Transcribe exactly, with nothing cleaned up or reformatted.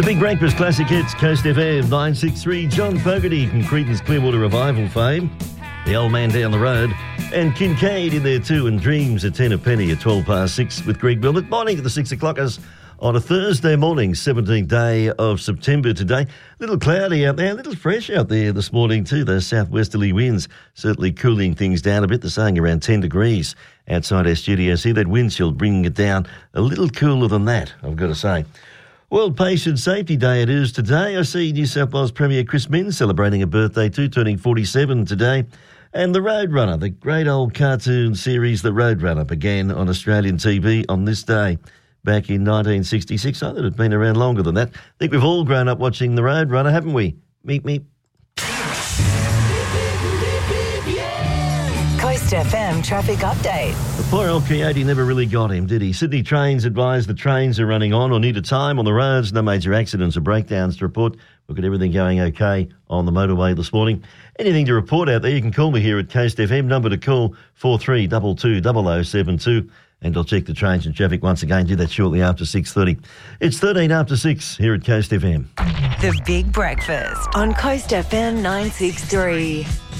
The Big Breakfast Classic Hits, Coast F M nine sixty-three. John Fogerty from Creedence Clearwater Revival fame, The Old Man Down the Road, and Kincaid in there too, and Dreams at ten a penny at twelve past six with Greg Wilmot. Morning to the six o'clockers on a Thursday morning, seventeenth day of September today. A little cloudy out there, a little fresh out there this morning too. Those southwesterly winds certainly cooling things down a bit. They're saying around ten degrees outside our studio. See that wind chill bringing it down a little cooler than that, I've got to say. World Patient Safety Day it is today. I see New South Wales Premier Chris Minns celebrating a birthday too, turning forty-seven today. And The Roadrunner, the great old cartoon series The Roadrunner, began on Australian T V on this day back in nineteen sixty-six. I thought it had been around longer than that. I think we've all grown up watching The Roadrunner, haven't we? Meep, meep. Coast F M traffic update. The poor old Coyote never really got him, did he? Sydney Trains advised the trains are running on or near to time on the roads. No major accidents or breakdowns to report. We've got everything going okay on the motorway this morning. Anything to report out there, you can call me here at Coast F M. Number to call four three two two, double oh seven two. And I'll check the trains and traffic once again. Do that shortly after six thirty. It's thirteen after six here at Coast F M. The Big Breakfast on Coast F M nine sixty-three.